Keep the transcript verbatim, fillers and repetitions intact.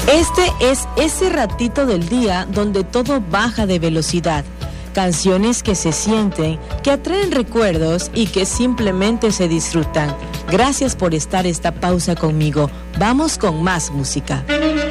Este es ese ratito del día donde todo baja de velocidad. Canciones que se sienten, que atraen recuerdos y que simplemente se disfrutan. Gracias por estar esta pausa conmigo. Vamos con más música.